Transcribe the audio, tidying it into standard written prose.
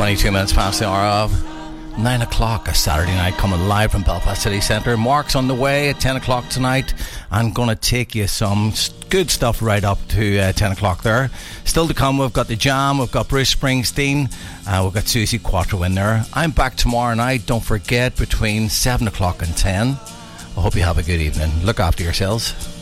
22 minutes past the hour of 9 o'clock, a Saturday night, coming live from Belfast City Centre. Mark's on the way at 10 o'clock tonight. I'm going to take you some good stuff right up to 10 o'clock there. Still to come, we've got The Jam, we've got Bruce Springsteen, we've got Susie Quattro in there. I'm back tomorrow night, don't forget, between 7 o'clock and 10. I hope you have a good evening. Look after yourselves.